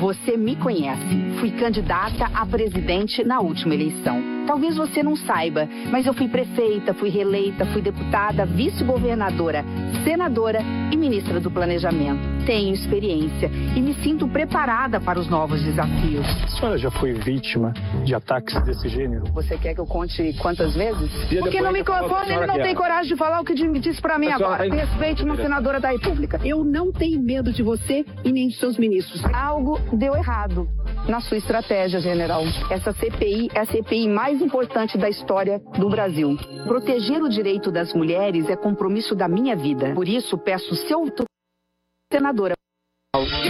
Você me conhece. Fui candidata a presidente na última eleição. Talvez você não saiba, mas eu fui prefeita, fui reeleita, fui deputada, vice-governadora, senadora e ministra do Planejamento. Tenho experiência e me sinto preparada para os novos desafios. A senhora já foi vítima de ataques desse gênero? Você quer que eu conte quantas vezes? Porque no microfone ele não tem coragem de falar o que disse para mim agora. Respeite uma senadora da República. Eu não tenho medo de você e nem de seus ministros. Algo deu errado na sua estratégia, general. Essa CPI é a CPI mais importante da história do Brasil. Proteger o direito das mulheres é compromisso da minha vida. Por isso, peço seu senadora.